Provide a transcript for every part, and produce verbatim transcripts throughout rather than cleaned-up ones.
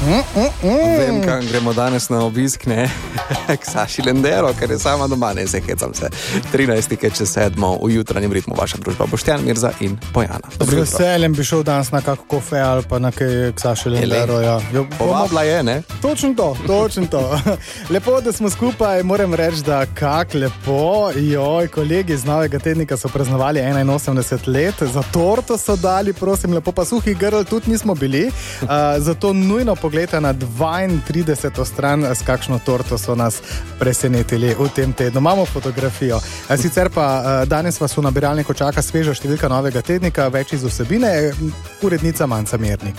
Mm, mm, mm. Vem, kam gremo danes na obisk, ne? K Saši Lendero, ker je sama doma, ne se hecam se. trinajst čez sedmo v jutranjem ritmu vaša družba Boštjan, Mirza in Bojana. Z veseljem bi šel danes na kako kofe ali pa na kaj k Saši Lendero. Ja. Povabila je, ne? Točno to, točno to. Lepo, da smo skupaj, moram reči, da kak lepo. Joj, kolegi iz Novega tednika so praznovali enainosemdeset let, za torto so dali, prosim, lepo, pa suhi grl tudi nismo bili, uh, zato nujno pogledajte na dvaintrideseto stran, s kakšno torto so nas presenetili v tem tednu. Imamo fotografijo. Sicer pa danes vas v nabiralniku čaka sveža številka Novega tednika, več iz vsebine, urednica Manca Mernik.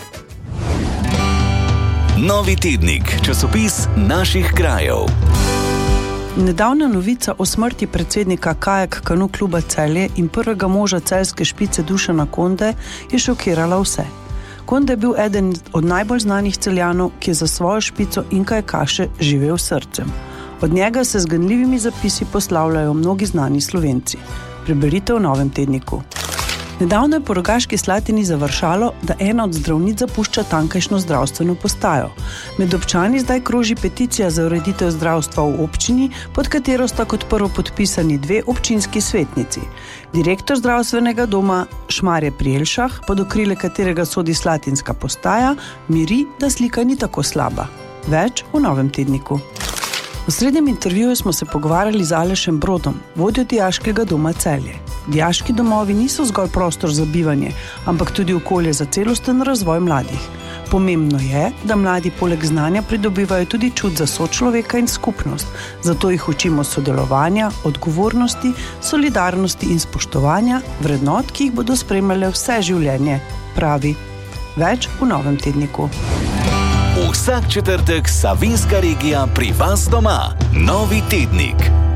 Novi tednik, časopis naših krajev. Nedavna novica o smrti predsednika Kajak Kanu kluba Celje in prvega moža celjske špice Dušana Konde je šokirala vse. Konde je bil eden od najbolj znanih Celjanov, ki je za svojo špico in kajakaše živel srcem. Od njega se z ganljivimi zapisi poslavljajo mnogi znani Slovenci. Preberite v Novem tedniku. Nedavno je po Rogaški Slatini završalo, da ena od zdravnic zapušča tankajšnjo zdravstveno postajo. Med občani zdaj kroži peticija za ureditev zdravstva v občini, pod katero sta kot prvo podpisani dve občinski svetnici. Direktor zdravstvenega doma Šmarje pri Jelšah, pod okrilje katerega sodi Slatinska postaja, miri, da slika ni tako slaba. Več v Novem tedniku. V srednjem intervjuju smo se pogovarjali z Alešem Brodom, vodjo Dijaškega doma Celje. Dijaški domovi niso zgolj prostor za bivanje, ampak tudi okolje za celosten razvoj mladih. Pomembno je, da mladi poleg znanja pridobivajo tudi čut za sočloveka in skupnost, zato jih učimo sodelovanja, odgovornosti, solidarnosti in spoštovanja, vrednot, ki jih bodo spremljale vse življenje, pravi. Več v Novem tedniku. Vsak četrtek Savinjska regija pri vas doma. Novi tednik.